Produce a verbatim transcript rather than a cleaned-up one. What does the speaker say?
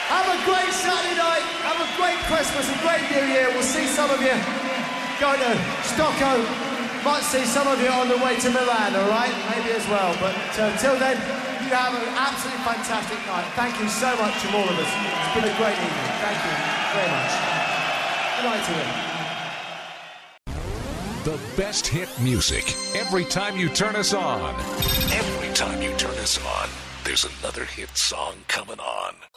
Have a great Saturday night. Have a great Christmas, a great New Year. We'll see some of you going to Stockholm. Might see some of you on the way to Milan, all right? Maybe as well. But uh, until then, you have an absolutely fantastic night. Thank you so much from all of us. It's been a great evening. Thank you very much. Good night to you. The best hit music every time you turn us on. Every time you turn us on, there's another hit song coming on.